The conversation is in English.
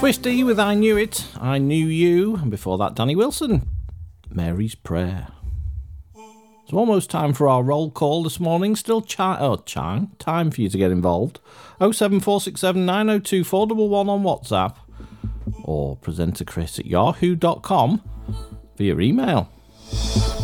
Twisty with I Knew It, I Knew You, and before that Danny Wilson, Mary's Prayer. It's almost time for our roll call this morning. Still time for you to get involved. 07467 902 411 on WhatsApp or presenterchris@yahoo.com via email.